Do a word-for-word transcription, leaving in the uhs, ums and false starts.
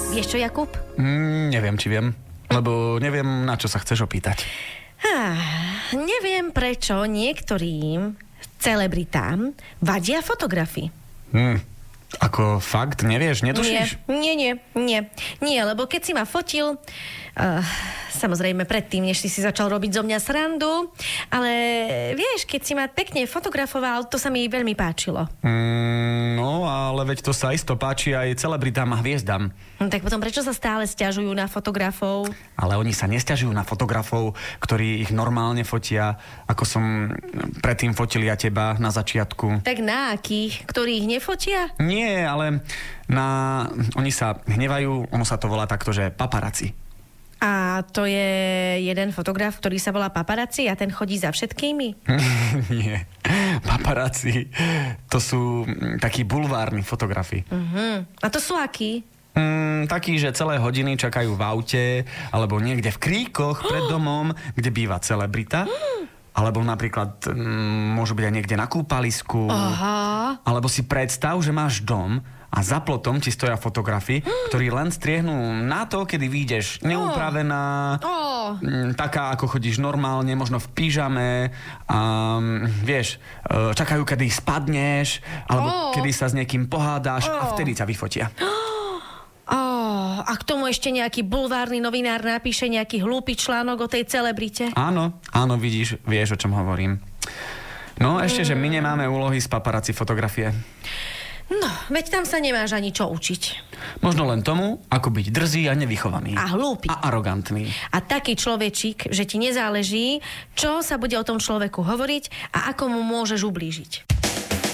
Vieš čo, Jakub? Mm, neviem, či viem. Lebo neviem, na čo sa chceš opýtať. Ah, neviem, prečo niektorým celebritám vadia fotografy. Hm. Ako fakt? Nevieš? Netušíš? Nie, nie, nie, nie. Nie, lebo keď si ma fotil, uh, samozrejme predtým, než si si začal robiť zo mňa srandu, ale vieš, keď si ma pekne fotografoval, to sa mi veľmi páčilo. Mm, no, ale veď to sa isto páči aj celebritám a hviezdam. No, tak potom prečo sa stále sťažujú na fotografov? Ale oni sa nesťažujú na fotografov, ktorí ich normálne fotia, ako som predtým fotil ja teba na začiatku. Tak na akých? Ktorí ich nefotia? Nie, ale na... oni sa hnevajú, ono sa to volá takto, že paparazzi. A to je jeden fotograf, ktorý sa volá paparazzi a ten chodí za všetkými? Nie. Paparazzi, to sú takí bulvárni fotografi. Uh-huh. A to sú akí? Mm, takí, že celé hodiny čakajú v aute alebo niekde v kríkoch pred domom, kde býva celebrita. Alebo napríklad mm, môžu byť aj niekde na kúpalisku. Aha. Alebo si predstav, že máš dom a za plotom ti stoja fotografi, ktorí len striehnú na to, kedy vyjdeš neupravená, Oh. mm, taká, ako chodíš normálne, možno v pyžame a mm, vieš, e, čakajú, kedy spadneš, alebo Oh. kedy sa s niekým pohádáš Oh. a vtedy ťa vyfotia. Oh, a k tomu ešte nejaký bulvárny novinár napíše nejaký hlúpy článok o tej celebrite? Áno, áno, vidíš, vieš, o čom hovorím. No, ešte, že my nemáme úlohy z paparazzi fotografie. No, veď tam sa nemáš ani čo učiť. Možno len tomu, ako byť drzý a nevychovaný. A hlúpy. A arogantný. A taký človečík, že ti nezáleží, čo sa bude o tom človeku hovoriť a ako mu môžeš ublížiť.